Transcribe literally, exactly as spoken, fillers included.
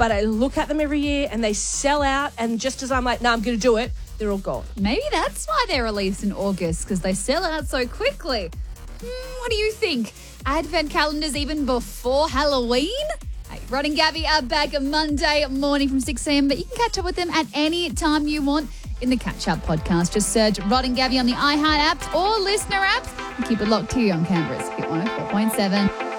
but I look at them every year and they sell out, and just as I'm like, no, nah, I'm going to do it, they're all gone. Maybe that's why they're released in August, because they sell out so quickly. Hmm, what do you think? Advent calendars even before Halloween? Hey, Rod and Gabby are back Monday morning from six a.m, but you can catch up with them at any time you want in the Catch Up podcast. Just search Rod and Gabby on the iHeart app or listener apps and keep it locked here on Canberra's Hit one oh four point seven.